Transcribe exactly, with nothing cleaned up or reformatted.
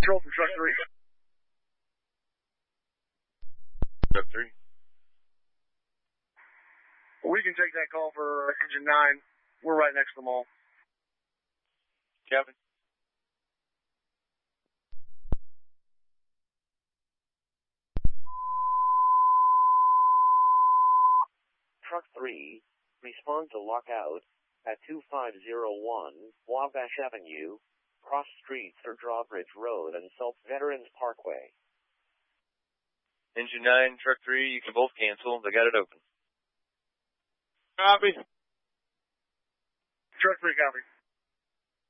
Control from truck three. Truck three. We can take that call for engine nine. We're right next to the mall. Captain. Truck three, respond to lockout at two five zero one Wabash Avenue, cross streets or Drawbridge Road and South Veterans Parkway. Engine nine, truck three, you can both cancel. They got it open. Copy. Truck three, copy.